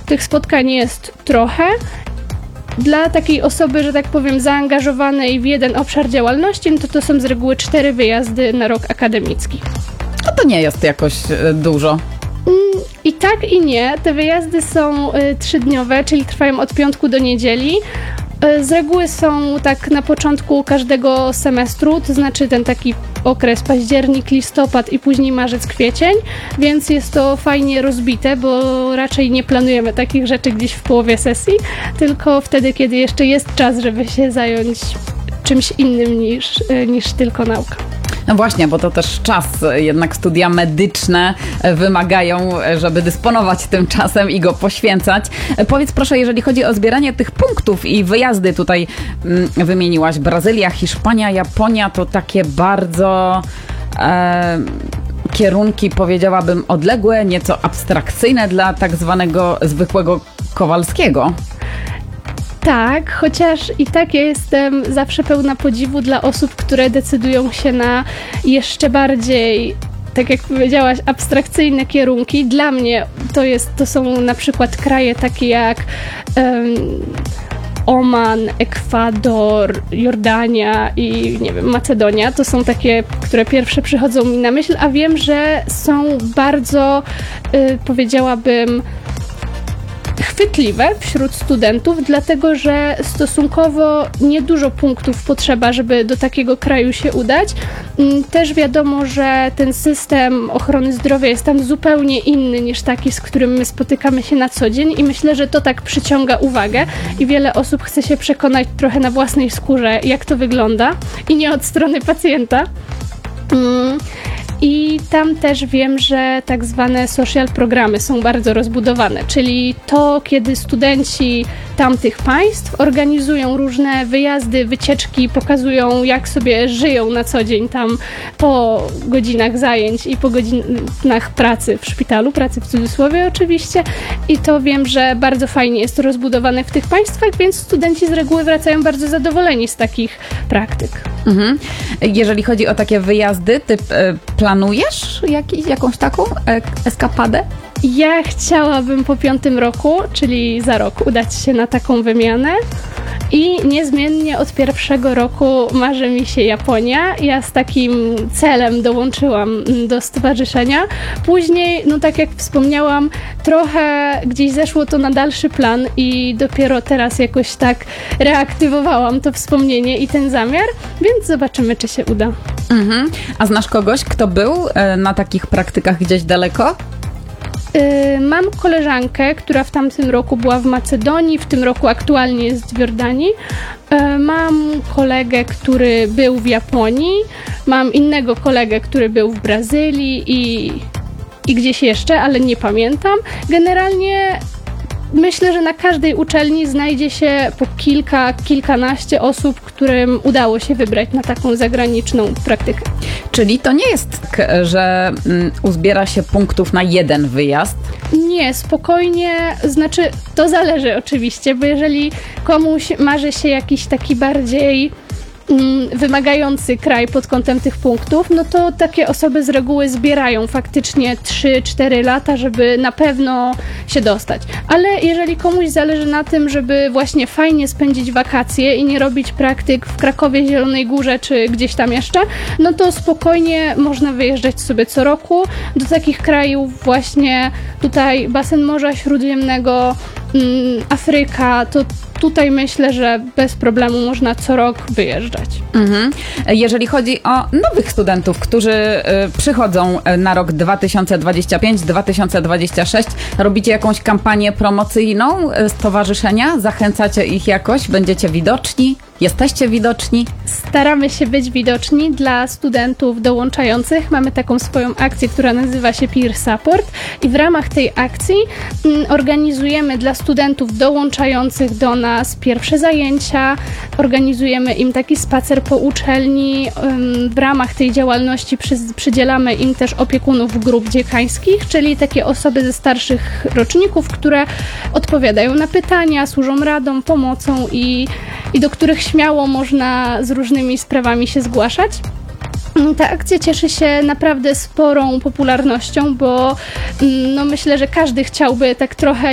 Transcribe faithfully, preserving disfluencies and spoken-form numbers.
tych spotkań jest trochę. Dla takiej osoby, że tak powiem, zaangażowanej w jeden obszar działalności, no to to są z reguły cztery wyjazdy na rok akademicki. No to nie jest jakoś dużo. I tak i nie. Te wyjazdy są y, trzydniowe, czyli trwają od piątku do niedzieli. Y, z reguły są tak na początku każdego semestru, to znaczy ten taki okres październik, listopad i później marzec, kwiecień, więc jest to fajnie rozbite, bo raczej nie planujemy takich rzeczy gdzieś w połowie sesji, tylko wtedy, kiedy jeszcze jest czas, żeby się zająć czymś innym niż, y, niż tylko nauka. No właśnie, bo to też czas, jednak studia medyczne wymagają, żeby dysponować tym czasem i go poświęcać. Powiedz proszę, jeżeli chodzi o zbieranie tych punktów i wyjazdy, tutaj wymieniłaś Brazylia, Hiszpania, Japonia, to takie bardzo e, kierunki, powiedziałabym, odległe, nieco abstrakcyjne dla tak zwanego zwykłego Kowalskiego. Tak, chociaż i tak ja jestem zawsze pełna podziwu dla osób, które decydują się na jeszcze bardziej, tak jak powiedziałaś, abstrakcyjne kierunki. Dla mnie to jest, to są na przykład kraje takie jak um, Oman, Ekwador, Jordania i nie wiem, Macedonia. To są takie, które pierwsze przychodzą mi na myśl, a wiem, że są bardzo, y, powiedziałabym, chwytliwe wśród studentów, dlatego że stosunkowo niedużo punktów potrzeba, żeby do takiego kraju się udać. Też wiadomo, że ten system ochrony zdrowia jest tam zupełnie inny niż taki, z którym my spotykamy się na co dzień i myślę, że to tak przyciąga uwagę i wiele osób chce się przekonać trochę na własnej skórze, jak to wygląda i nie od strony pacjenta. I tam też wiem, że tak zwane social programy są bardzo rozbudowane, czyli to, kiedy studenci tamtych państw organizują różne wyjazdy, wycieczki, pokazują, jak sobie żyją na co dzień tam po godzinach zajęć i po godzinach pracy w szpitalu, pracy w cudzysłowie oczywiście. I to wiem, że bardzo fajnie jest to rozbudowane w tych państwach, więc studenci z reguły wracają bardzo zadowoleni z takich praktyk. Mhm. Jeżeli chodzi o takie wyjazdy, ty e, planujesz jakiś, jakąś taką e, eskapadę? Ja chciałabym po piątym roku, czyli za rok, udać się na taką wymianę i niezmiennie od pierwszego roku marzy mi się Japonia. Ja z takim celem dołączyłam do stowarzyszenia. Później, no tak jak wspomniałam, trochę gdzieś zeszło to na dalszy plan i dopiero teraz jakoś tak reaktywowałam to wspomnienie i ten zamiar, więc zobaczymy, czy się uda. Mhm. A znasz kogoś, kto był e, na takich praktykach gdzieś daleko? Yy, mam koleżankę, która w tamtym roku była w Macedonii, w tym roku aktualnie jest w Jordanii. Yy, mam kolegę, który był w Japonii, mam innego kolegę, który był w Brazylii i, i gdzieś jeszcze, ale nie pamiętam. Generalnie myślę, że na każdej uczelni znajdzie się po kilka, kilkanaście osób, którym udało się wybrać na taką zagraniczną praktykę. Czyli to nie jest tak, że mm, uzbiera się punktów na jeden wyjazd? Nie, spokojnie, znaczy to zależy oczywiście, bo jeżeli komuś marzy się jakiś taki bardziej wymagający kraj pod kątem tych punktów, no to takie osoby z reguły zbierają faktycznie trzy cztery lata, żeby na pewno się dostać. Ale jeżeli komuś zależy na tym, żeby właśnie fajnie spędzić wakacje i nie robić praktyk w Krakowie, Zielonej Górze czy gdzieś tam jeszcze, no to spokojnie można wyjeżdżać sobie co roku do takich krajów właśnie tutaj basen Morza Śródziemnego, Afryka, to tutaj myślę, że bez problemu można co rok wyjeżdżać. Mhm. Jeżeli chodzi o nowych studentów, którzy y, przychodzą na rok dwa tysiące dwudziesty piąty dwa tysiące dwudziesty szósty, robicie jakąś kampanię promocyjną stowarzyszenia? Zachęcacie ich jakoś? Będziecie widoczni? Jesteście widoczni? Staramy się być widoczni dla studentów dołączających. Mamy taką swoją akcję, która nazywa się Peer Support i w ramach tej akcji mm, organizujemy dla studentów dołączających do nas pierwsze zajęcia, organizujemy im taki spacer po uczelni. Ym, w ramach tej działalności przy, przydzielamy im też opiekunów grup dziekańskich, czyli takie osoby ze starszych roczników, które odpowiadają na pytania, służą radą, pomocą i, i do których śmiało można z różnymi sprawami się zgłaszać. Ta akcja cieszy się naprawdę sporą popularnością, bo no myślę, że każdy chciałby tak trochę